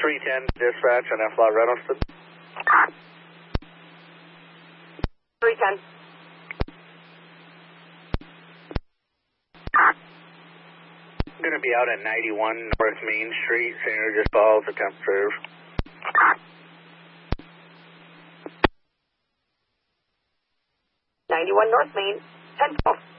310 dispatch on F. Lot Reynoldston. 310. I'm going to be out at 91 North Main Street, St. Regis Falls, attempt serve. 91 North Main, 1012.